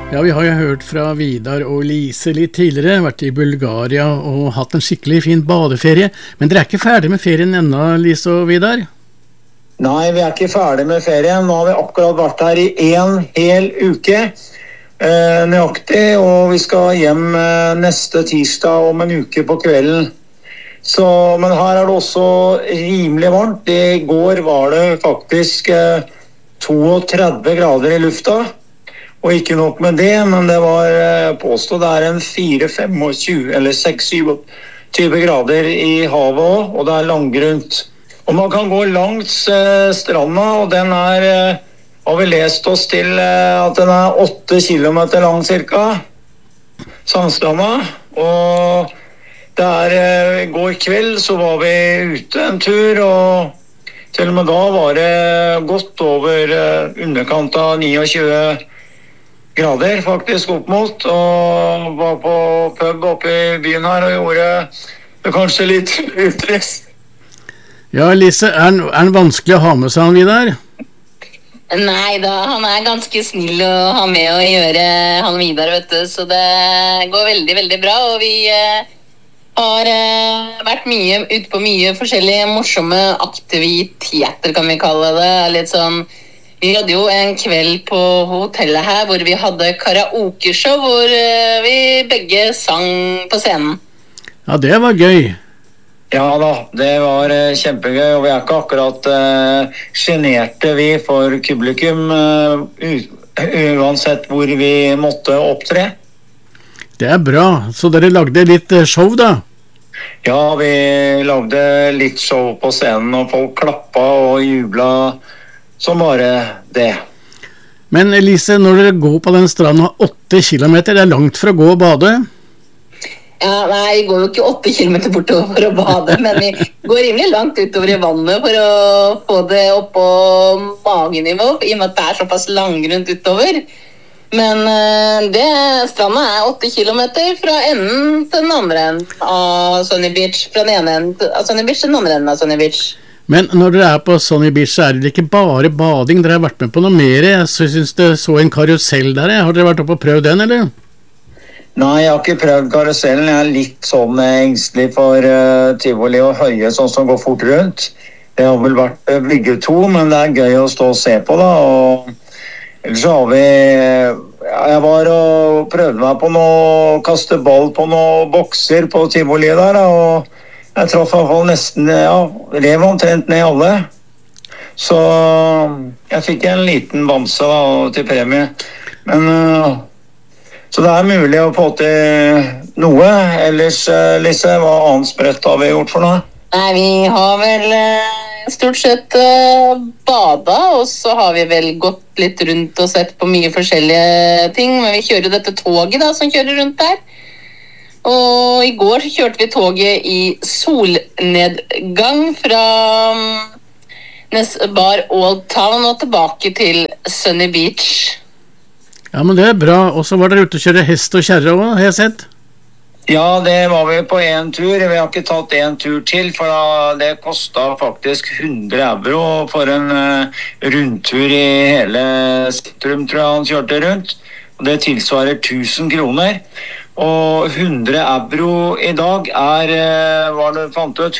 Ja, vi har jo hørt fra Vidar og Lise litt tidligere, vært i Bulgaria og hatt en skikkelig fin badeferie. Men dere er ikke ferdig med ferien ennå, Lise og Vidar? Nei, vi er ikke ferdig med ferien. Nå har vi akkurat vært her i en hel uke. Nøyaktig, og vi skal hjem neste tirsdag om en uke på kvelden. Men her er det også rimelig varmt. I går var det faktisk 32 grader i lufta. Og ikke nok med det, men det var påstått det er en 4-25 eller 6-27 grader i havet også, og det er langgrunt. Og man kan gå langs stranda, og den har vi lest oss til at den er 8 kilometer lang cirka, Sandstranda. Og i går kveld så var vi ute en tur, og til og med da var det godt over underkant av 29 grader faktisk opp mot, og var på pub oppe i byen her og gjorde det kanskje litt utrest. Ja, Lise, er den vanskelig å ha med seg han Vidar? Nei da, han er ganske snill å ha med å gjøre, han Vidar, vet du, så det går veldig, veldig bra, og vi har vært ute på mye forskjellige morsomme aktiviteter, kan vi kalle det, litt sånn. Vi hadde jo en kveld på hotellet her hvor vi hadde karaokeshow hvor vi begge sang på scenen. Ja, det var gøy. Ja da, det var kjempegøy, og vi er ikke akkurat generte vi for publikum uansett hvor vi måtte opptre. Det er bra, så dere lagde litt show da? Ja, vi lagde litt show på scenen, og folk klappa og jubla som bare det. Men Lise, når dere går på den stranden 8 kilometer, det er langt for å gå og bade? Ja, nei, vi går jo ikke 8 kilometer bortover for å bade, men vi går rimelig langt utover i vannet for å få det opp på magenivå, i og med at det er såpass langgrunt utover. Men stranda er 8 kilometer fra enden til den andre enden av Sunny Beach, fra den ene enden av Sunny Beach til den andre enden av Sunny Beach. Men når dere er på Sunny Beach, så er det ikke bare bading. Dere har vært med på noe mer. Jeg synes det så en karusell der. Har dere vært oppe og prøvd den, eller? Nei, jeg har ikke prøvd karusellen. Jeg er litt sånn engstelig for tivoli og høye, sånn som går fort rundt. Det har vel vært bygget 2, men det er gøy å stå og se på da. Og ellers så har vi... Jeg var og prøvde meg på noe, kaste ball på noen bokser på tivoli der, og jeg traff i hvert fall nesten, rev omtrent ned alle. Så jeg fikk en liten bamse da, til premie. Men, så det er mulig å få til noe. Ellers, Lise, hva annet sprøtt har vi gjort for noe? Nei, vi har vel stort sett bada, og så har vi vel gått litt rundt og sett på mye forskjellige ting. Men vi kjører dette toget da, som kjører rundt der. Og i går så kjørte vi toget i solnedgang fra Bar Old Town og tilbake til Sunny Beach. Ja, men det er bra. Og så var dere ute og kjøre hest og kjerre også, har jeg sett? Ja, det var vi på en tur. Vi har ikke tatt en tur til, for det kostet faktisk 100 euro for en rundtur i hele sentrum, tror jeg han kjørte rundt. Og det tilsvarer 1000 kroner. Og 100 euro i dag hva det fant ut,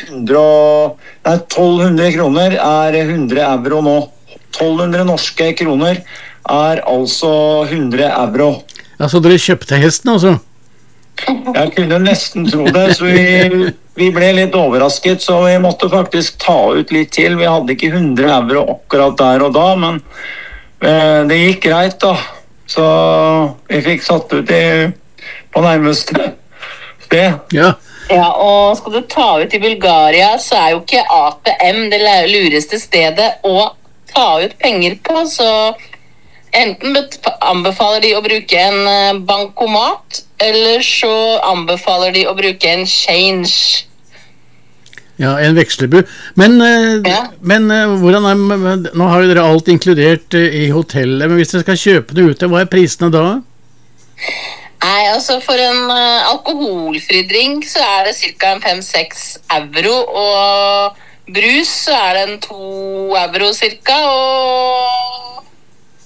1200 kroner er 100 euro nå. 1200 norske kroner er altså 100 euro. Ja, så dere kjøpte hesten altså? Jeg kunne nesten tro det, så vi ble litt overrasket, så vi måtte faktisk ta ut litt til. Vi hadde ikke 100 euro akkurat der og da, men det gikk greit da. Så vi fikk satt ut på nærmeste sted. Ja. Ja, og skal du ta ut i Bulgaria, så er jo ikke ATM det lureste stedet å ta ut penger på, så enten anbefaler de å bruke en bankomat, eller så anbefaler de å bruke en change. Ja, en vekslebu. Men hvordan nå har jo dere alt inkludert i hotellet, men hvis dere skal kjøpe det ute, hva er prisene da? Nei, altså for en alkoholfri drink så er det cirka 5-6 euro, og brus så er det 2 euro cirka, og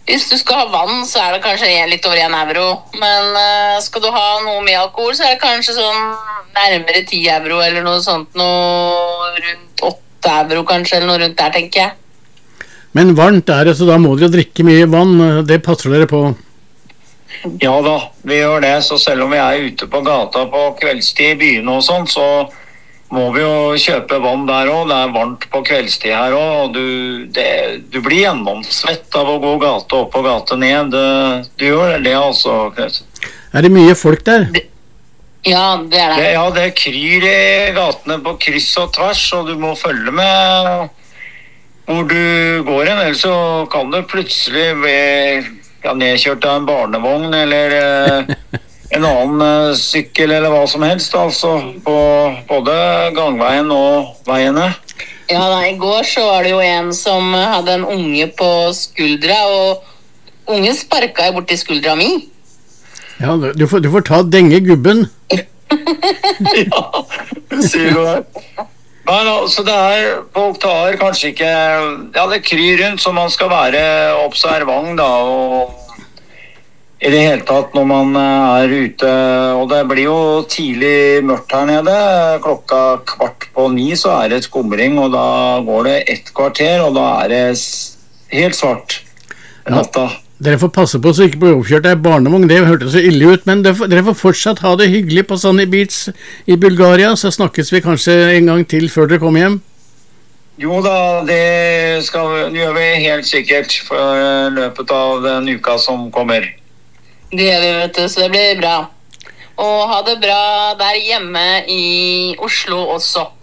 Hvis du skal ha vann, så det kanskje litt over 1 euro. Men skal du ha noe med alkohol, så det kanskje sånn nærmere 10 euro eller noe sånt. Noe rundt 8 euro kanskje, eller noe rundt der, tenker jeg. Men varmt det, så da må dere drikke mye vann. Det passer dere på. Ja da, vi gjør det. Så selv om vi ute på gata på kveldstid i byen og sånn, så må vi jo kjøpe vann der også. Det varmt på kveldstid her også, og du blir gjennomsvett av å gå gate opp og gate ned. Du gjør det altså, Knut. Det mye folk der? Ja, det det. Ja, det kryr i gatene på kryss og tvers, og du må følge med hvor du går hen, ellers så kan du plutselig bli nedkjørt av en barnevogn eller en annen sykkel eller hva som helst, altså på både gangveien og veiene. Ja da, i går så var det jo en som hadde en unge på skuldra, og ungen sparket jo bort i skuldra mi. Ja, du får ta denge gubben. Ja, sier du det. Nei, altså folk tar kanskje ikke, det kryr rundt, så man skal være observant da, og i det hele tatt når man ute, og det blir jo tidlig mørkt her nede, 8:15 så det skumring, og da går det 1 kvarter, og da det helt svart natta. Dere får passe på så ikke blir oppkjørt av barnevogn, det hørtes så ille ut, men dere får fortsatt ha det hyggelig på Sunny Beach i Bulgaria, så snakkes vi kanskje en gang til før dere kommer hjem. Jo da, det gjør vi helt sikkert for løpet av den uka som kommer. Det gjør vi, vet du, så det blir bra. Og ha det bra der hjemme i Oslo også.